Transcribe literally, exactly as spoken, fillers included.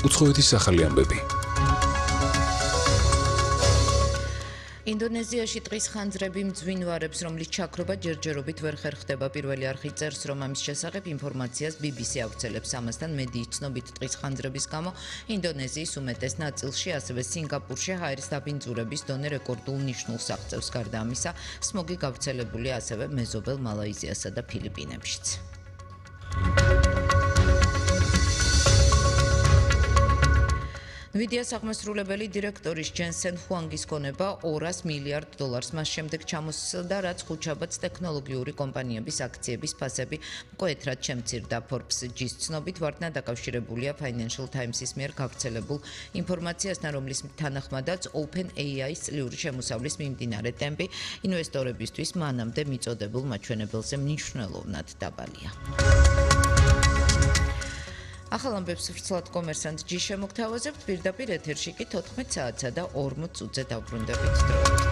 უცხოეთის სახალი ამბები. ინდონეზიაში ტყის ხანძრები მძვინვარებს, რომლის ჩაქრობა ჯერჯერობით ვერ ხერხდება. პირველი არხი წერს, რომ ამის შესახებ ინფორმაციას ბი ბი სი ავრცელებს. ამასთან მედიის ცნობით ტყის ხანძრების გამო ინდონეზიის უმეტეს ნაწილში, ასევე სინგაპურში ჰაერის დაბინძურების დონე რეკორდულ ნიშნულს აღწევს. გარდა ამისა, სმოგი გავრცელებულია ასევე მეზობელ მალაიზიასა და ფილიპინებშიც. Nvidia აღმასრულებელი დირექტორის ჯენსენ ჰუანგის გონება ორას მილიარდ დოლარს მას შემდეგ ჩამოსცილდა, რაც ხუთშაბათს ტექნოლოგიური კომპანიების აქციების ფასები მკვეთრად შემცირდა. Forbes-ის ცნობით ვარდნა დაკავშირებულია Financial Times-ის მიერ გავრცელებულ ინფორმაციასთან, რომლის თანახმადაც OpenAI-ის წლიური შემოსავლის მიმდინარე ტემპი ინვესტორებისთვის მანამდე მიწოდებულ მაჩვენებელზე მნიშვნელოვნად დაბალია. ახალ ამბებს ვრცლად კომერსანტ ჯი შემოგთავაზებთ, პირდაპირ ეთერში კი თოთხმეტ საათსა და ორმოც წუთზე დავბრუნდებით დრო.